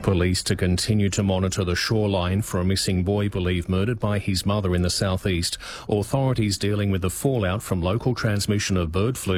Police to continue to monitor the shoreline for a missing boy believed murdered by his mother in the southeast. Authorities dealing with the fallout from local transmission of bird flu